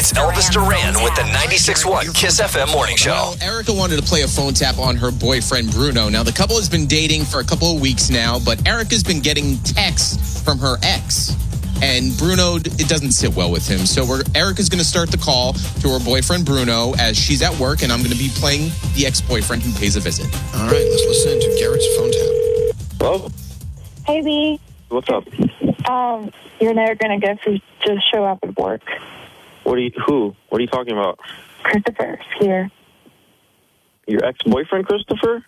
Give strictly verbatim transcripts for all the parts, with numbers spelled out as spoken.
It's Elvis Duran with the ninety-six point one Kiss F M Morning Show. Well, Erica wanted to play a phone tap on her boyfriend, Bruno. Now, the couple has been dating for a couple of weeks now, but Erica's been getting texts from her ex. And Bruno, it doesn't sit well with him. So we're, Erica's going to start the call to her boyfriend, Bruno, as she's at work, and I'm going to be playing the ex-boyfriend who pays a visit. All right, let's listen to Garrett's phone tap. Hello? Hey, B. What's up? Um, you're never going to guess who just showed up at work. What are you, who? What are you talking about? Christopher's here. Your ex-boyfriend, Christopher?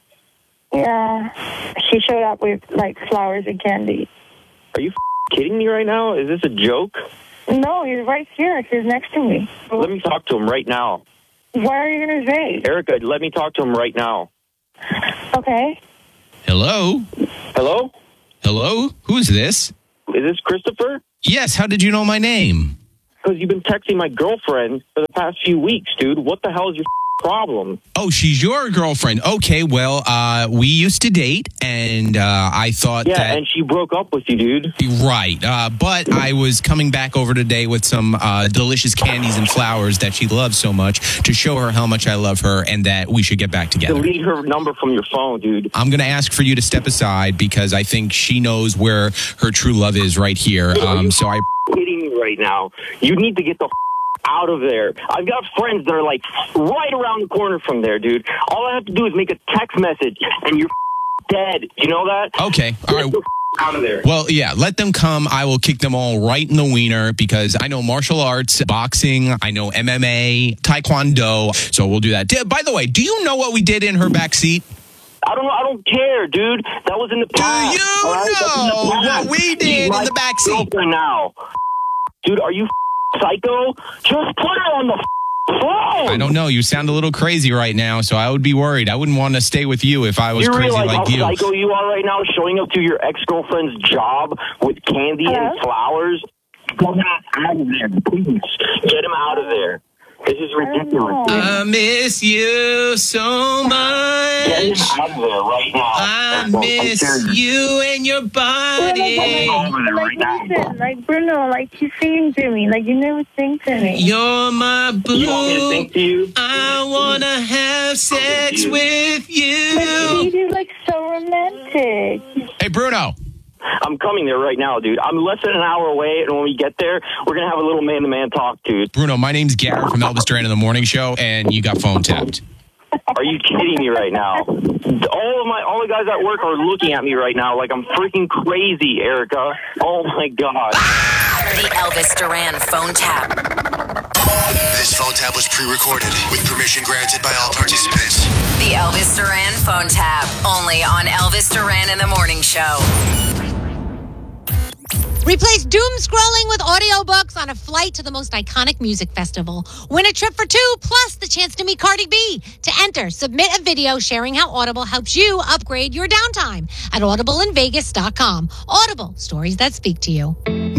Yeah. She showed up with, like, flowers and candy. Are you f- kidding me right now? Is this a joke? No, he's right here. He's next to me. Let me talk to him right now. What are you going to say? Erica, let me talk to him right now. Okay. Hello? Hello? Hello? Who's this? Is this Christopher? Yes, how did you know my name? Because you've been texting my girlfriend for the past few weeks, dude. What the hell is your f- problem? Oh, she's your girlfriend. Okay, well, uh, we used to date, and uh, I thought Yeah, that... and she broke up with you, dude. Right, uh, but I was coming back over today with some uh, delicious candies and flowers that she loves so much to show her how much I love her and that we should get back together. Delete her number from your phone, dude. I'm going to ask for you to step aside because I think she knows where her true love is right here. Um, so I... kidding me right now? You need to get the f- out of there. I've got friends that are like right around the corner from there, dude. All I have to do is make a text message and you're f- dead. You know that? Okay, all right. Get the f- out of there. Well, yeah, let them come. I will kick them all right in the wiener because I know martial arts, boxing, I know M M A, Taekwondo. So we'll do that. By the way, do you know what we did in her back seat? I don't know. I don't care, dude. That was in the past. Do you all right? That's in the know past. what we did She's in my the back seat? girlfriend now. Dude, are you f- psycho? Just put her on the f- phone. I don't know. You sound a little crazy right now, so I would be worried. I wouldn't want to stay with you if I was you crazy realize like how you. psycho you are right now, showing up to your ex-girlfriend's job with candy Hello? and flowers? Get him out of there, please. Get him out of there. This is ridiculous. I miss you so Get him much. out of there right now. I That's all. I'm miss serious. you and your body. over there right now. Listen, like, Bruno, like, you sing to me. Like, you never sing to me. You're my boo. You want me to sing to you? I wanna have sex with But you. you're, like, so romantic. Hey, Bruno. I'm coming there right now, dude. I'm less than an hour away, and when we get there, we're going to have a little man-to-man talk, dude. Bruno, my name's Garrett from Elvis Duran in the Morning Show, and you got phone tapped. Are you kidding me right now? All of my all the guys at work are looking at me right now like I'm freaking crazy, Erica. Oh, my God. The Elvis Duran phone tap. This phone tap was pre-recorded with permission granted by all participants. The Elvis Duran phone tap. Only on Elvis Duran in the Morning Show. Replace doom scrolling with audiobooks on a flight to the most iconic music festival. Win a trip for two, plus the chance to meet Cardi B. To enter, submit a video sharing how Audible helps you upgrade your downtime at audible in vegas dot com. Audible, stories that speak to you.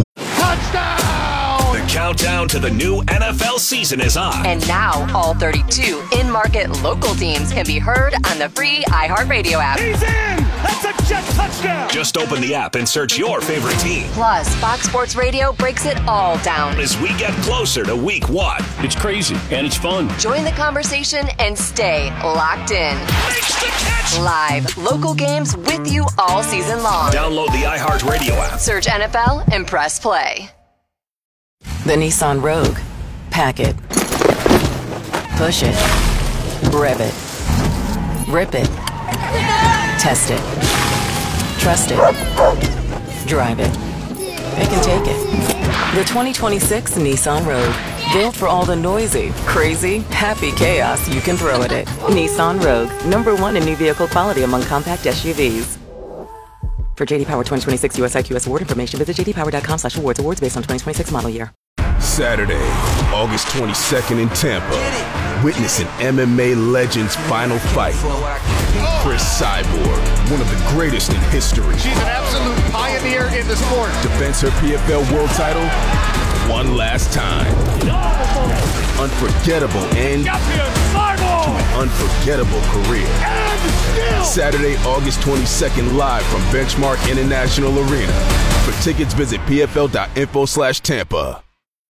The countdown to the new N F L season is on. And now, all thirty-two in-market local teams can be heard on the free iHeartRadio app. He's in! That's a jet touchdown! Just open the app and search your favorite team Plus, Fox Sports Radio breaks it all down. as we get closer to week one. It's crazy, and it's fun. Join the conversation and stay locked in. Makes the catch! Live, local games with you all season long. Download the iHeartRadio app. Search N F L and press play. The Nissan Rogue. Pack it. Push it. Rev it. Rip it. Test it. Trust it. Drive it. It can take it. The twenty twenty-six Nissan Rogue. Built for all the noisy, crazy, happy chaos you can throw at it. Nissan Rogue. Number one in new vehicle quality among compact S U Vs. For J D Power twenty twenty-six U S I Q S award information, visit j d power dot com slash awards. Awards based on twenty twenty-six model year. Saturday, August twenty-second in Tampa. Witness an M M A legend's final fight. Chris Cyborg, one of the greatest in history. She's an absolute pioneer in the sport. Defends her P F L world title one last time. Unforgettable end to an unforgettable career. Saturday, August twenty-second, live from Benchmark International Arena. For tickets, visit p f l dot info slash Tampa.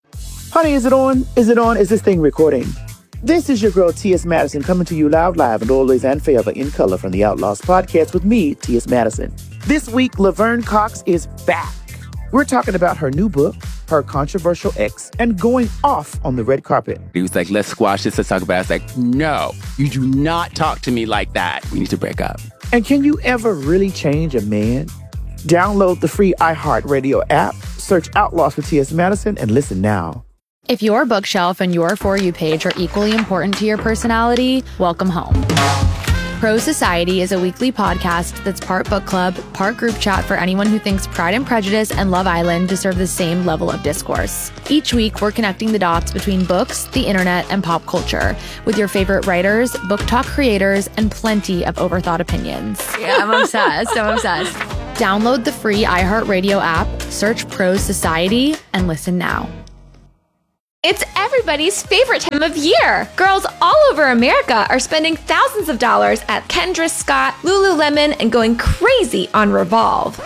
Honey, is it on? Is it on? Is this thing recording? This is your girl, T S. Madison, coming to you loud, live, and always and forever in color from the Outlaws podcast with me, T S. Madison. This week, Laverne Cox is back. We're talking about her new book, her controversial ex, and going off on the red carpet. He was like, let's squash this, let's talk about it. I was like, no, you do not talk to me like that. We need to break up. And can you ever really change a man? Download the free iHeartRadio app, search Outlaws for T S. Madison, and listen now. If your bookshelf and your For You page are equally important to your personality, welcome home. Pro Society is a weekly podcast that's part book club, part group chat for anyone who thinks Pride and Prejudice and Love Island deserve the same level of discourse. Each week, we're connecting the dots between books, the internet, and pop culture with your favorite writers, book talk creators, and plenty of overthought opinions. Yeah, I'm obsessed. I'm obsessed. Download the free iHeartRadio app, search Pro Society, and listen now. It's everybody's favorite time of year. Girls all over America are spending thousands of dollars at Kendra Scott, Lululemon, and going crazy on Revolve.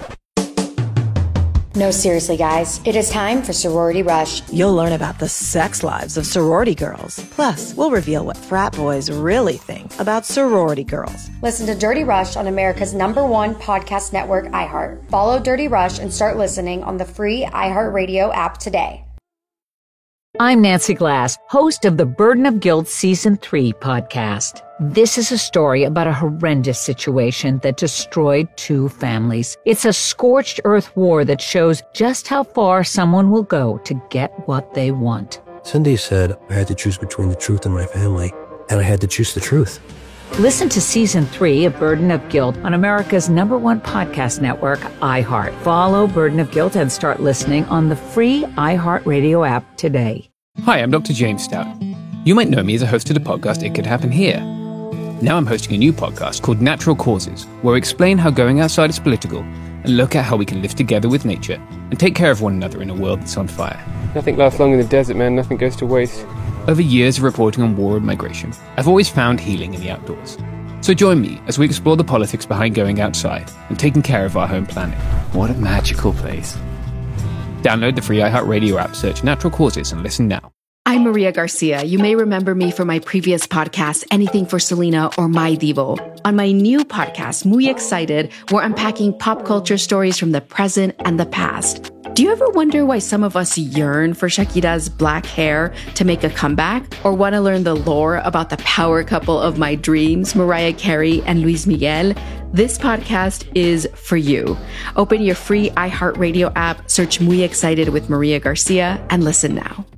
No, seriously, guys. It is time for Sorority Rush. You'll learn about the sex lives of sorority girls. Plus, we'll reveal what frat boys really think about sorority girls. Listen to Dirty Rush on America's number one podcast network, iHeart. Follow Dirty Rush and start listening on the free iHeartRadio app today. I'm Nancy Glass, host of the Burden of Guilt Season three podcast. This is a story about a horrendous situation that destroyed two families. It's a scorched earth war that shows just how far someone will go to get what they want. Cindy said I had to choose between the truth and my family, and I had to choose the truth. Listen to Season three of Burden of Guilt on America's number one podcast network, iHeart. Follow Burden of Guilt and start listening on the free iHeartRadio app today. Hi, I'm Doctor James Stout. You might know me as a host of the podcast It Could Happen Here. Now I'm hosting a new podcast called Natural Causes, where we explain how going outside is political and look at how we can live together with nature and take care of one another in a world that's on fire. Nothing lasts long in the desert, man. Nothing goes to waste. Over years of reporting on war and migration, I've always found healing in the outdoors. So join me as we explore the politics behind going outside and taking care of our home planet. What a magical place. Download the free iHeartRadio app, search Natural Causes, and listen now. I'm Maria Garcia. You may remember me from my previous podcast, Anything for Selena or My Divo. On my new podcast, Muy Excited, we're unpacking pop culture stories from the present and the past. Do you ever wonder why some of us yearn for Shakira's black hair to make a comeback? Or want to learn the lore about the power couple of my dreams, Mariah Carey and Luis Miguel? This podcast is for you. Open your free iHeartRadio app, search Muy Excited with Maria Garcia, and listen now.